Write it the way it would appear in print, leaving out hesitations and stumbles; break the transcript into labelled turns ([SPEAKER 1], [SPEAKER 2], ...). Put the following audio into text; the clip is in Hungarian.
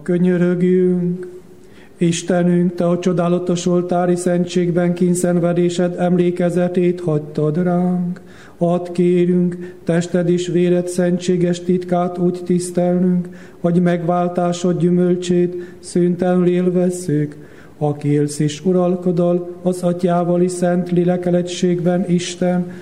[SPEAKER 1] könyörögjünk. Istenünk, Te a csodálatos oltári szentségben kínszenvedésed emlékezetét hagytad ránk. Add kérünk, tested és véred szentséges titkát úgy tisztelnünk, hogy megváltásod gyümölcsét szüntelenül élvezzük, aki élsz és uralkodol az Atyával és Szent Lélekkel egységben, Isten,